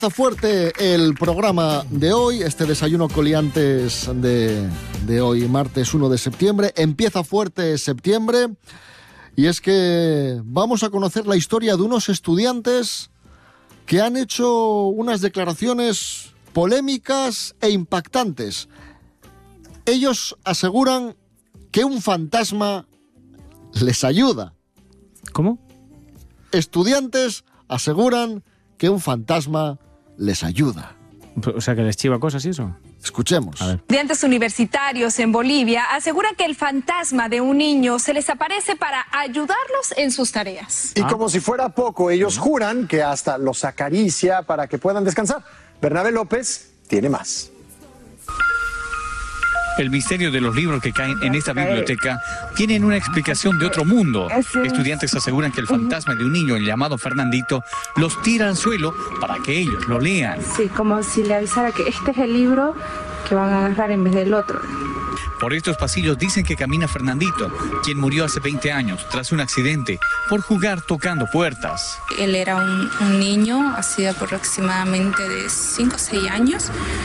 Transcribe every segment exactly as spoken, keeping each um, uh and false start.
Está fuerte el programa de hoy, este desayuno coliantes de, de hoy, martes uno de septiembre. Empieza fuerte septiembre y es que vamos a conocer la historia de unos estudiantes que han hecho unas declaraciones polémicas e impactantes. Ellos aseguran que un fantasma les ayuda. ¿Cómo? Estudiantes aseguran que un fantasma les ayuda. O sea, que les chiva cosas y eso. Escuchemos. A ver. Estudiantes universitarios en Bolivia aseguran que el fantasma de un niño se les aparece para ayudarlos en sus tareas. Y Ah. como si fuera poco, ellos juran que hasta los acaricia para que puedan descansar. Bernabé López tiene más. El misterio de los libros que caen en esta biblioteca tienen una explicación de otro mundo. Estudiantes aseguran que el fantasma de un niño llamado Fernandito los tira al suelo para que ellos lo lean. Sí, como si le avisara que este es el libro que van a agarrar en vez del otro. Por estos pasillos dicen que camina Fernandito, quien murió hace veinte años tras un accidente por jugar tocando puertas. Él era un, un niño, hacía aproximadamente de cinco o seis años,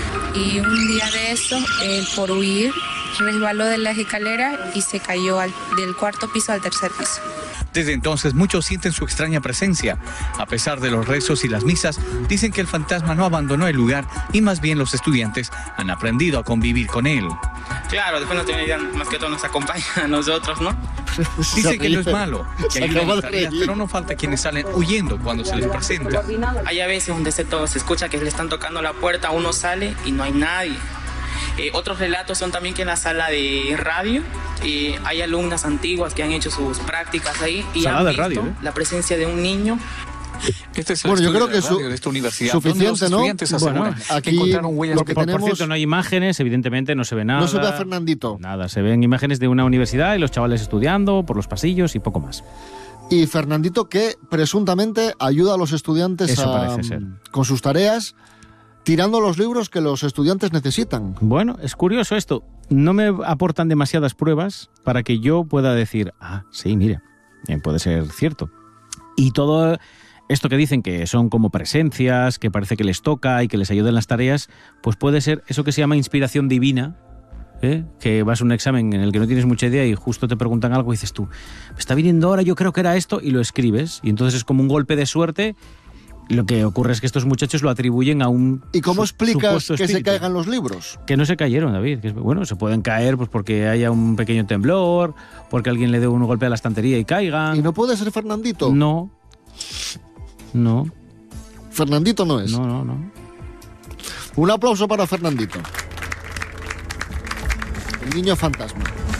y un día de eso, él por huir, resbaló de las escaleras y se cayó al, del cuarto piso al tercer piso. Desde entonces muchos sienten su extraña presencia. A pesar de los rezos y las misas, dicen que el fantasma no abandonó el lugar y más bien los estudiantes han aprendido a convivir con él. Claro, después no tiene idea, más que todo nos acompaña a nosotros, ¿no? Dicen que no es malo, que ayuda en las tareas, pero no falta quienes salen huyendo cuando se les presenta. Hay a veces donde se, todo, se escucha que le están tocando la puerta, uno sale y no hay nadie. Eh, otros relatos son también que en la sala de radio eh, hay alumnas antiguas que han hecho sus prácticas ahí y Sala han de visto radio, ¿eh? la presencia de un niño. Este es el Bueno, yo estudio creo que de radio su- de esta universidad, suficiente, donde los ¿no? estudiantes aseguran Bueno, que aquí encontraron huellas lo de que Por, por tenemos- cierto, no hay imágenes, evidentemente no se ve nada. No se ve a Fernandito. Nada, se ven imágenes de una universidad y los chavales estudiando por los pasillos y poco más. Y Fernandito que presuntamente ayuda a los estudiantes Eso a- parece ser. con sus tareas, tirando los libros que los estudiantes necesitan. Bueno, es curioso esto. No me aportan demasiadas pruebas para que yo pueda decir, ah, sí, mira, eh, puede ser cierto. Y todo esto que dicen que son como presencias, que parece que les toca y que les ayuda en las tareas, pues puede ser eso que se llama inspiración divina, ¿eh? Que vas a un examen en el que no tienes mucha idea y justo te preguntan algo y dices tú, me está viniendo ahora, yo creo que era esto, y lo escribes. Y entonces es como un golpe de suerte. Lo que ocurre es que estos muchachos lo atribuyen a un ¿Y cómo su- explicas supuesto que se espíritu. caigan los libros? Que no se cayeron, David. Que es- bueno, se pueden caer pues porque haya un pequeño temblor, porque alguien le dé un golpe a la estantería y caigan. ¿Y no puede ser Fernandito? No. No, Fernandito no es. no, no, no. Un aplauso para Fernandito. El niño fantasma.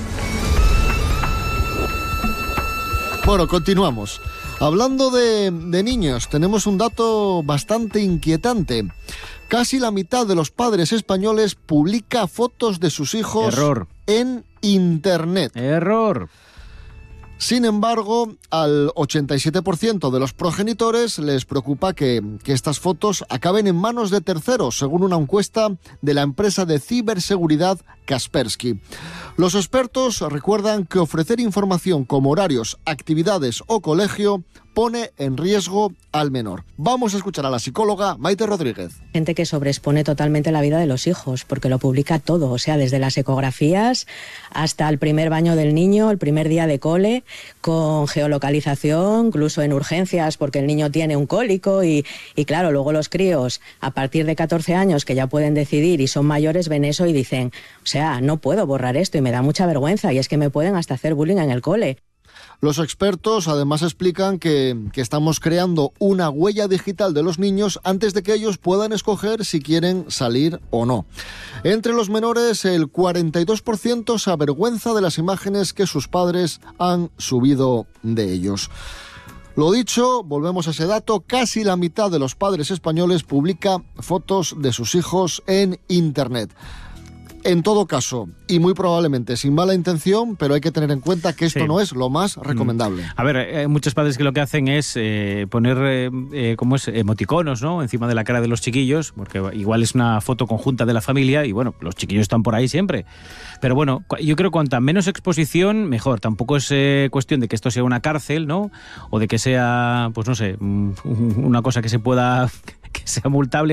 Bueno, continuamos. Hablando de, de niños, tenemos un dato bastante inquietante. Casi la mitad de los padres españoles publica fotos de sus hijos Error. en Internet. Error. Sin embargo, al ochenta y siete por ciento de los progenitores les preocupa que, que estas fotos acaben en manos de terceros, según una encuesta de la empresa de ciberseguridad Kaspersky. Los expertos recuerdan que ofrecer información como horarios, actividades o colegio pone en riesgo al menor. Vamos a escuchar a la psicóloga Maite Rodríguez. Gente que sobreexpone totalmente la vida de los hijos, porque lo publica todo, o sea, desde las ecografías hasta el primer baño del niño, el primer día de cole, con geolocalización, incluso en urgencias, porque el niño tiene un cólico y, y claro, luego los críos, a partir de catorce años, que ya pueden decidir y son mayores, ven eso y dicen, o sea, no puedo borrar esto y me da mucha vergüenza y es que me pueden hasta hacer bullying en el cole. Los expertos además explican que, que estamos creando una huella digital de los niños antes de que ellos puedan escoger si quieren salir o no. Entre los menores, el cuarenta y dos por ciento se avergüenza de las imágenes que sus padres han subido de ellos. Lo dicho, volvemos a ese dato, casi la mitad de los padres españoles publica fotos de sus hijos en Internet. En todo caso, y muy probablemente sin mala intención, pero hay que tener en cuenta que esto Sí. no es lo más recomendable. A ver, hay muchos padres que lo que hacen es eh, poner, eh, eh, ¿cómo es? Emoticonos, ¿no? Encima de la cara de los chiquillos, porque igual es una foto conjunta de la familia y bueno, los chiquillos están por ahí siempre. Pero bueno, yo creo que cuanta menos exposición, mejor. Tampoco es eh, cuestión de que esto sea una cárcel, ¿no? O de que sea, pues no sé, una cosa que se pueda, que sea multable.